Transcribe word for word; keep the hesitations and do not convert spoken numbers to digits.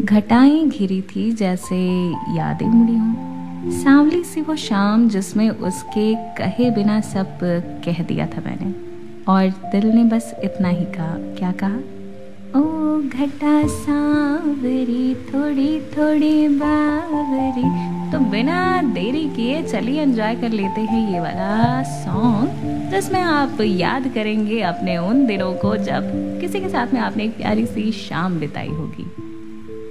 घटाएं घिरी थी जैसे यादें मुड़ी हों। सांवली सी वो शाम जिसमें उसके कहे बिना सब कह दिया था मैंने, और दिल ने बस इतना ही कहा। क्या कहा? ओ घटा सांवरी थोड़ी थोड़ी बावरी। तो बिना देरी किए चलिए एंजॉय कर लेते हैं ये वाला सॉन्ग, जिसमें आप याद करेंगे अपने उन दिनों को जब किसी के साथ में आपने एक प्यारी सी शाम बिताई होगी।